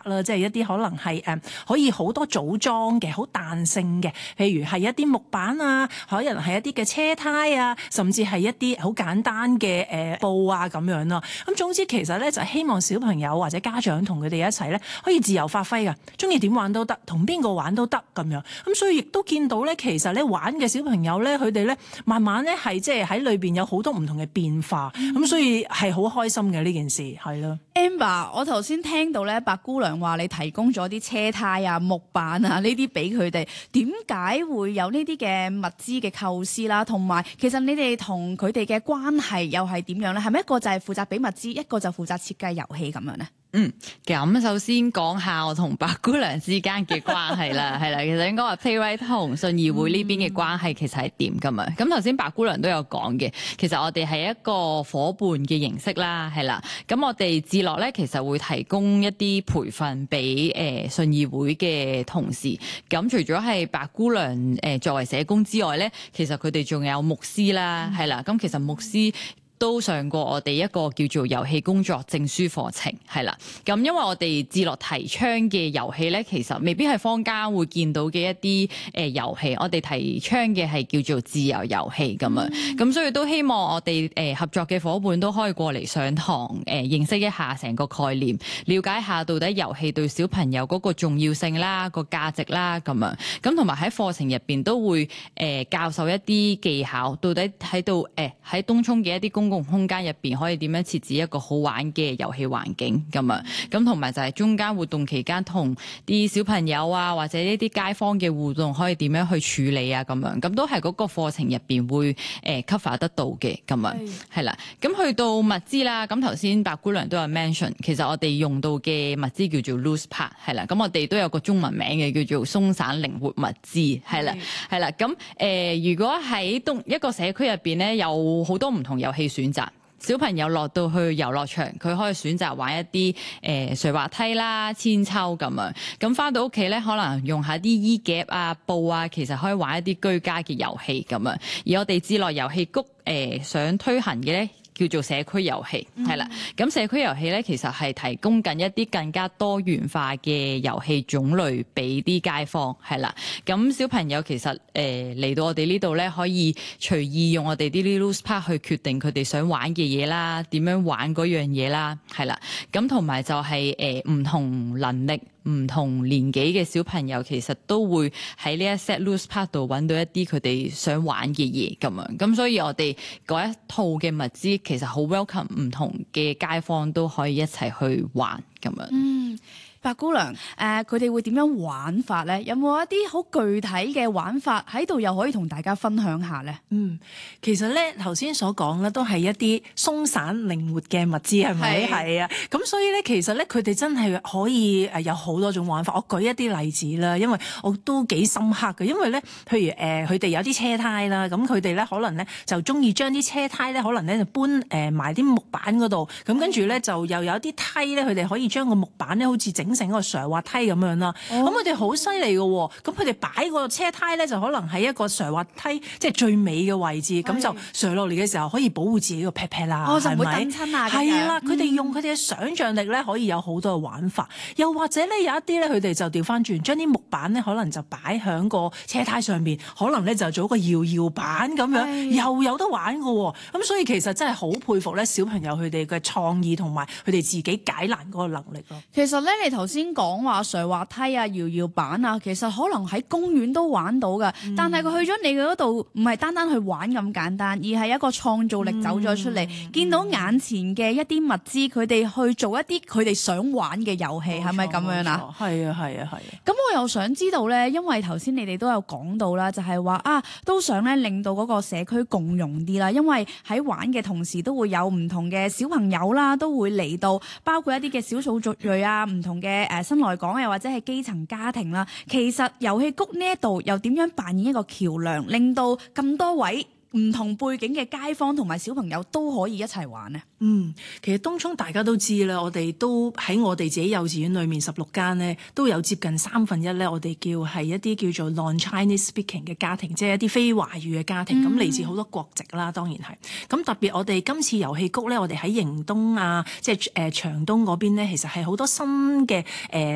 啦，即係一啲可能係可以好多組裝嘅、好彈性嘅，譬如係一啲木板啊，可能係一啲嘅車胎啊，甚至係一啲好簡單嘅布啊咁樣啦。咁總之其實咧就希望小朋友或者家長同佢哋一齊咧可以自由發揮㗎，中意點玩都得，同邊個玩都得咁樣。咁所以亦都見到咧，其實咧玩嘅小朋友咧，佢哋咧慢慢咧係即係喺裏邊有好多唔同嘅變化，咁所以係好開心嘅呢件事係咯。 Amber， 我頭先聽到咧白姑娘話你提供咗啲車胎啊、木板啊呢啲俾佢哋，點解會有呢啲嘅物資嘅構思啦？同埋其實你哋同佢哋嘅關係又係點樣咧？係咪一個就係負責俾物資，一個就負責設計遊戲咁樣咧？ 咁首先講下我同白姑娘之間嘅關係啦，係啦，其實應該話 Playwright 同信義會呢邊嘅關係其實係點㗎嘛？咁頭先白姑娘都有講嘅，其實我哋係一個伙伴嘅形式啦，係啦。咁我哋智樂咧其實會提供一啲培訓俾信義會嘅同事。咁除咗係白姑娘作為社工之外咧，其實佢哋仲有牧師啦，係啦。咁其實牧師都上過我哋一個叫做遊戲工作證書課程，係啦。咁因為我哋智樂提倡嘅遊戲咧，其實未必係坊間會見到嘅一啲遊戲。我哋提倡嘅係叫做自由遊戲咁樣。咁所以都希望我哋合作嘅伙伴都可以過嚟上堂認識一下成個概念，了解下到底遊戲對小朋友嗰個重要性啦、個價值啦咁樣。咁同埋喺課程入邊都會教授一啲技巧，到底喺度喺東涌嘅一啲公共空間入邊可以點樣設置一個好玩嘅遊戲環境咁樣，咁同埋就係中間活動期間同啲小朋友啊或者呢啲街坊嘅互動可以點樣去處理啊咁樣，咁都係嗰個課程入邊會cover 得到嘅咁樣，係啦。咁去到物資啦，咁頭先白姑娘都有 mention， 其實我哋用到嘅物資叫做 loose part， 係啦。咁我哋都有個中文名嘅叫做鬆散靈活物資，係啦，係啦。咁如果喺一個社區入邊咧，有好多唔同遊戲選擇。小朋友落到去遊樂場，佢可以選擇玩一啲垂滑梯啦、千秋咁樣。咁返到屋企咧，可能用下啲衣夾啊、布啊，其實可以玩一啲居家嘅遊戲咁樣。而我哋智樂遊戲谷想推行嘅咧，叫做社區遊戲，係啦。咁社區遊戲咧，其實係提供緊一啲更加多元化嘅遊戲種類俾啲街坊，係啦。咁小朋友其實嚟到我哋呢度咧，可以隨意用我哋啲 loose part 去決定佢哋想玩嘅嘢啦，點樣玩嗰樣嘢啦，係啦。咁同埋就係唔同能力、唔同年紀嘅小朋友，其實都會喺呢一 set loose part 度揾到一啲佢哋想玩嘅嘢咁樣。咁所以我哋嗰一套嘅物資其實好 welcome 唔同嘅街坊都可以一齊去玩咁樣。 白姑娘，佢哋會點樣玩法咧？有冇一啲好具體嘅玩法喺度，又可以同大家分享下咧？ 其實咧頭先所講咧都係一啲鬆散靈活嘅物資，係咪？係啊，咁所以咧其實咧佢哋真係可以有好多種玩法。我舉一啲例子啦，因為我都幾深刻嘅。因為咧，譬如佢哋有啲車胎啦，咁佢哋咧可能咧就中意將啲車胎咧可能咧就搬埋啲木板嗰度，咁跟住咧就又有啲梯咧，佢哋可以將個木板咧好似整成一個斜滑梯咁樣啦。咁佢哋好犀利嘅喎，咁佢哋擺個車胎咧就可能喺一個斜滑梯即係最尾嘅位置，咁就斜落嚟嘅時候可以保護自己個 pat pat 啦， 就唔會蹬親啊。 係啦，佢哋用佢哋嘅想像力咧可以有好多嘅玩法，又或者咧有一啲咧佢哋就調翻轉，將啲木板咧可能就擺喺個車胎上面，可能咧就做一個搖搖板咁樣，又有得玩嘅喎。咁所以其實真係好佩服咧小朋友佢哋嘅創意同埋佢哋自己解難嗰個能力咯。 其實咧，你頭先講話垂滑梯啊、搖搖板啊，其實可能喺公園都玩到㗎。但係佢去咗你嗰度，唔係單單去玩咁簡單，而係一個創造力走咗出嚟，見到眼前嘅一啲物資，佢哋去做一啲佢哋想玩嘅遊戲，係咪咁樣啊？ 係啊，係啊，係啊。 咁我又想知道咧，因為頭先你哋都有講到啦，就係話都想咧令到嗰個社區共融啲啦，因為喺玩嘅同時都會有唔同嘅小朋友啦，都會嚟到，包括一啲嘅少數族裔啊，唔同嘅新來港又或者係基層家庭啦。其實遊戲谷呢一度又點樣扮演一個橋梁，令到咁多位唔同背景嘅街坊同埋小朋友都可以一齊玩呢？ 其實東涌大家都知啦，我哋都喺我哋自己幼稚園裏面16間呢，都有接近1/3咧，我哋叫係一啲叫做 non-Chinese speaking 嘅家庭，即係一啲非華語嘅家庭，咁嚟自好多國籍啦，當然係。咁特別我哋今次遊戲谷咧，我哋喺迎東啊，即係長東嗰邊咧，其實係好多新嘅